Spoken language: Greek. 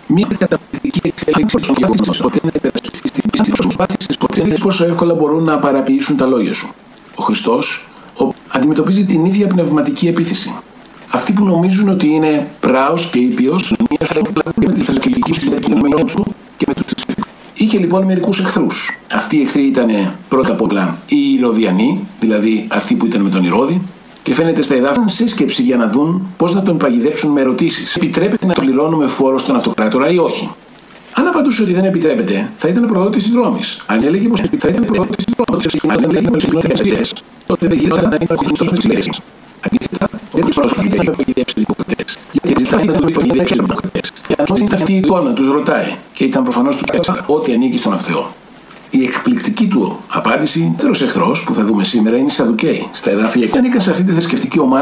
Μία καταπληκτική εξέλιξη των διαβολών ποτέ να υπερασπιστεί την πίστη σου. Ποτέ δεν πόσο εύκολα μπορούν να παραποιήσουν τα λόγια σου. Ο Χριστός αντιμετωπίζει την ίδια πνευματική επίθεση. Αυτοί που νομίζουν ότι είναι πράος και ήπιος, με τη θρησκευτική συγκεκριμένη του και με τους θρησκευτικούς. Είχε λοιπόν μερικούς εχθρούς. Αυτοί οι εχθροί ήταν πρώτα απ' όλα οι Ηρωδιανοί, δηλαδή αυτοί που ήταν με τον Ηρώδη, και φαίνεται στα εδάφια σύσκεψη για να δουν πώς να τον παγιδεύσουν με ερωτήσεις. Επιτρέπεται να πληρώνουμε φόρο στον αυτοκράτορα ή όχι? Αν απαντούσε ότι δεν επιτρέπεται, θα ήταν προδότης της Ρώμης. Αν έλεγε πως θα ήταν προδότης της Ρώμης, αν έλεγε πως ήταν προδότης, τότε δεν γινόταν να είναι ο Χριστός με τις λέξεις. Αντίθετα, δεν τους προσπαθούσε να παγιδεύσει τους υποκριτές. Γιατί ζητάει να τον παγιδεύσει τους υποκριτές. Και αν είναι αυτή η εικόνα, τους ρωτάει, και ήταν προφανώς του Κέσσαρα, ό,τι ανήκει στον Αυτεό. Η εκπληκτική του απάντηση, δεύτερος εχθρός που θα δούμε σήμερα, είναι οι Σαδουκαίοι. Στα εδάφια ανήκαν σε αυτή τη θρησκευτική ομάδα.